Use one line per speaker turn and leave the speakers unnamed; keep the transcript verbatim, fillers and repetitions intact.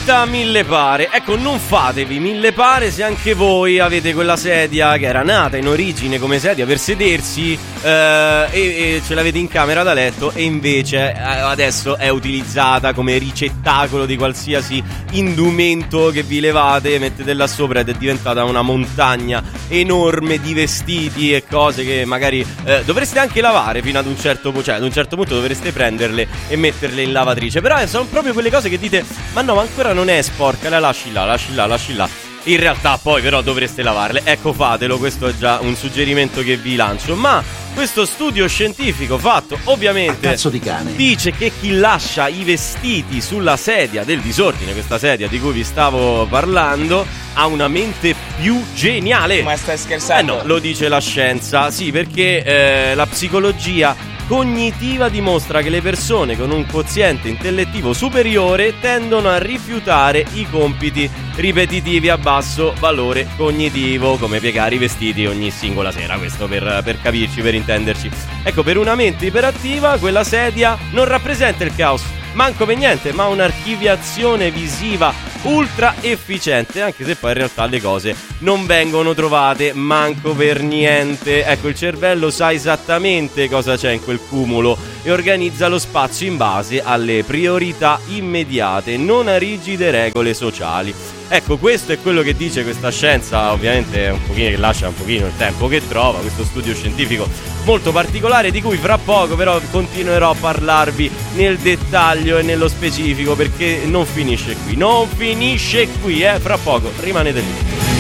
vita mille pare. Ecco, non fatevi mille pare se anche voi avete quella sedia che era nata in origine come sedia per sedersi eh, e, e ce l'avete in camera da letto e invece eh, adesso è utilizzata come ricettacolo di qualsiasi indumento che vi levate, mettete là sopra ed è diventata una montagna enorme di vestiti e cose che magari eh, dovreste anche lavare fino ad un certo punto, cioè ad un certo punto dovreste prenderle e metterle in lavatrice. Però sono proprio quelle cose che dite: ma no, ma ancora non è sporca, la lasci là, lasci là, lasci là. In realtà poi però dovreste lavarle. Ecco, fatelo, questo è già un suggerimento che vi lancio. Ma questo studio scientifico fatto ovviamente
cazzo di cane
dice che chi lascia i vestiti sulla sedia del disordine, questa sedia di cui vi stavo parlando, ha una mente più geniale.
Ma stai scherzando?
Eh no, lo dice la scienza. Sì, perché eh, la psicologia cognitiva dimostra che le persone con un quoziente intellettivo superiore tendono a rifiutare i compiti ripetitivi a basso valore cognitivo, come piegare i vestiti ogni singola sera. Questo per, per capirci, per intenderci. Ecco, per una mente iperattiva quella sedia non rappresenta il caos, manco per niente, ma un'archiviazione visiva ultra efficiente, anche se poi in realtà le cose non vengono trovate manco per niente. Ecco, il cervello sa esattamente cosa c'è in quel cumulo e organizza lo spazio in base alle priorità immediate, non a rigide regole sociali. Ecco, questo è quello che dice questa scienza, ovviamente è un pochino che lascia un pochino il tempo che trova, questo studio scientifico molto particolare di cui fra poco però continuerò a parlarvi nel dettaglio e nello specifico, perché non finisce qui, non finisce qui, eh, fra poco, rimanete lì.